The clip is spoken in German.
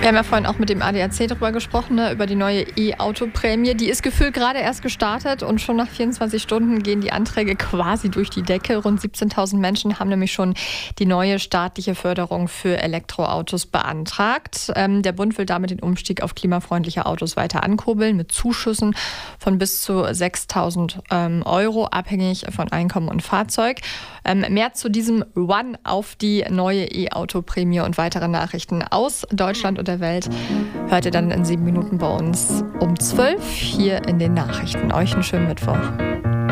Wir haben ja vorhin auch mit dem ADAC darüber gesprochen, ne, über die neue E-Auto-Prämie. Die ist gefühlt gerade erst gestartet und schon nach 24 Stunden gehen die Anträge quasi durch die Decke. Rund 17.000 Menschen haben nämlich schon die neue staatliche Förderung für Elektroautos beantragt. Der Bund will damit den Umstieg auf klimafreundliche Autos weiter ankurbeln mit Zuschüssen von bis zu 6.000 Euro, abhängig von Einkommen und Fahrzeug. Mehr zu diesem Run auf die neue E-Auto-Prämie und weitere Nachrichten aus Deutschland und der Welt hört ihr dann in 7 Minuten bei uns um 12 hier in den Nachrichten. Euch einen schönen Mittwoch.